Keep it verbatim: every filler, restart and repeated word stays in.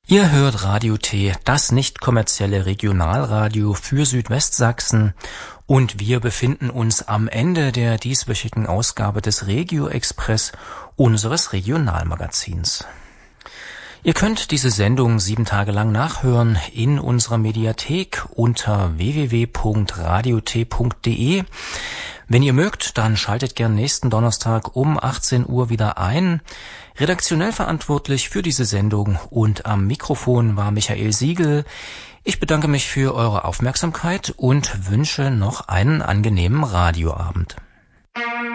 Ihr hört Radio T, das nicht kommerzielle Regionalradio für Südwestsachsen, und wir befinden uns am Ende der dieswöchigen Ausgabe des Regio Express, unseres Regionalmagazins. Ihr könnt diese Sendung sieben Tage lang nachhören in unserer Mediathek unter w w w punkt radio t punkt d e. Wenn ihr mögt, dann schaltet gern nächsten Donnerstag um achtzehn Uhr wieder ein. Redaktionell verantwortlich für diese Sendung und am Mikrofon war Michael Siegel. Ich bedanke mich für eure Aufmerksamkeit und wünsche noch einen angenehmen Radioabend.